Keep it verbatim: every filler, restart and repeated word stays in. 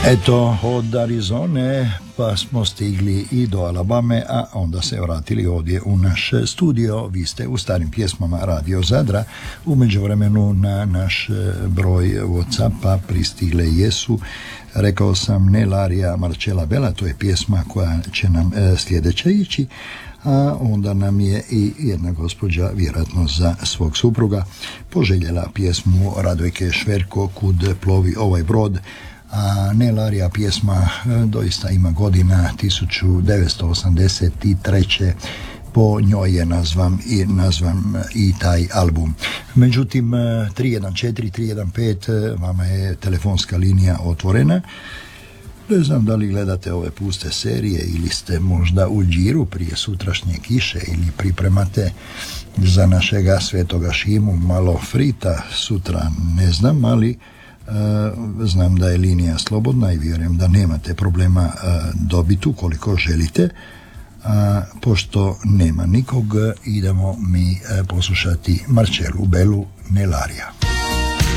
Eto, od Arizone pa smo stigli i do Alabame, a onda se vratili ovdje u naš studio. Vi ste u starim pjesmama Radio Zadra. U međuvremenu na naš broj WhatsAppa pristigle jesu, rekao sam, Nelaria Marcella Bella, to je pjesma koja će nam e, sljedeća ići, a onda nam je i jedna gospođa, vjerojatno za svog supruga, poželjela pjesmu Radojke Šverko, Kud plovi ovaj brod. A Nelaria pjesma doista ima godina, tisuću devetsto osamdeset treće. Po njoj je nazvan i, nazvan i taj album. Međutim, tri jedan četiri tri jedan pet, vama je telefonska linija otvorena. Ne znam da li gledate ove puste serije ili ste možda u džiru prije sutrašnje kiše ili pripremate za našega Svetoga Šimu malo frita sutra, ne znam, ali Uh, znam da je linija slobodna i vjerujem da nemate problema uh, dobiti ukoliko želite. Uh, pošto nema nikog, idemo mi uh, poslušati Marcellu Bellu, Nelaria.